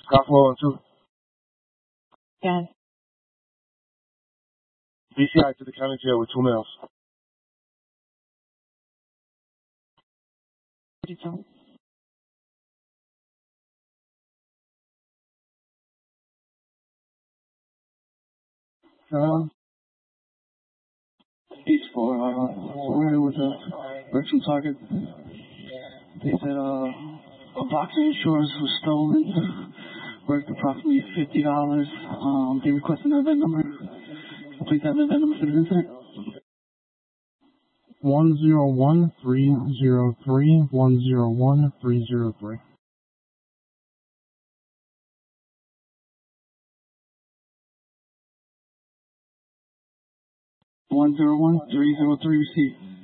Top floor 2. Yes. BCI to the county jail with 2 males. 32. Each floor, where was a virtual target. They said a box of insurance was stolen, worth approximately $50. They requested an event number. Please have an event number for the incident. 101303 101303. 101303 received.